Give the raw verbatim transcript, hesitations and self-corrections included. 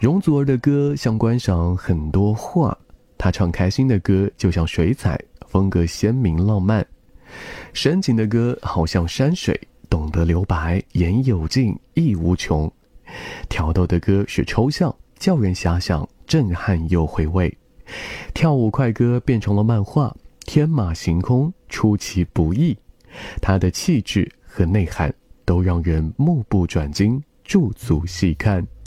容祖儿的歌像观赏很多画，她唱开心的歌就像水彩，风格鲜明浪漫；深情的歌好像山水，懂得留白，言有尽，意无穷。挑逗的歌是抽象，叫人遐想，震撼又回味。跳舞快歌变成了漫画，天马行空，出其不意。它的气质和内涵都让人目不转睛，驻足细看。